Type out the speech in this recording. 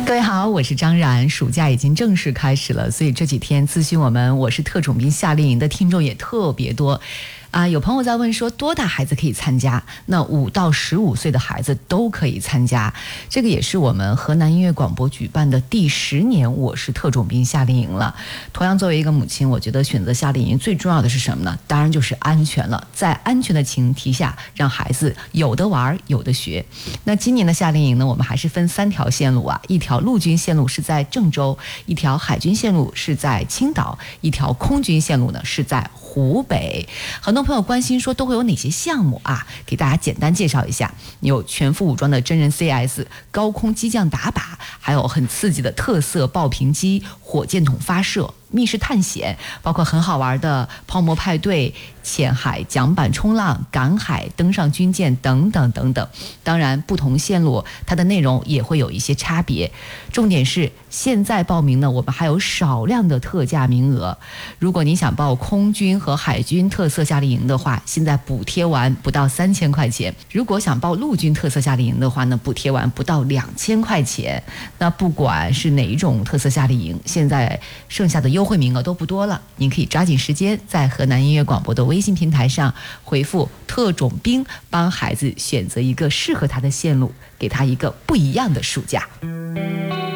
各位好，我是张然。暑假已经正式开始了，所以这几天咨询我是特种兵夏令营的听众也特别多。有朋友在问说多大孩子可以参加？那5到15岁的孩子都可以参加。这个也是我们河南音乐广播举办的第10年我是特种兵夏令营了。同样作为一个母亲，我觉得选择夏令营最重要的是什么呢？当然就是安全了。在安全的前提下，让孩子有的玩有的学。那今年的夏令营呢，我们还是分3条线路啊，一条陆军线路是在郑州，一条海军线路是在青岛，一条空军线路呢是在湖北。很多朋友关心说都会有哪些项目啊？给大家简单介绍一下，有全副武装的真人 CS、高空机降打靶，还有很刺激的特色爆屏机、火箭筒发射、密室探险，包括很好玩的泡沫派对、浅海桨板冲浪、赶海、登上军舰等等等等。当然不同线路它的内容也会有一些差别，重点是现在报名呢，我们还有少量的特价名额。如果你想报空军和海军特色夏令营的话，现在补贴完不到3000块钱；如果想报陆军特色夏令营的话呢，补贴完不到2000块钱。那不管是哪一种特色夏令营，现在剩下的优惠名额都不多了，您可以抓紧时间在河南音乐广播的微信平台上回复特种兵，帮孩子选择一个适合他的线路，给他一个不一样的暑假。